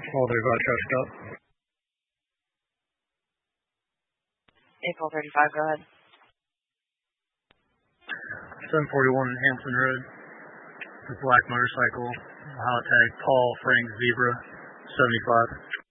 All 35 truck stop. April 35, go ahead. 741 Hampton Road. The black motorcycle. Ohio tag Paul Frank Zebra 75.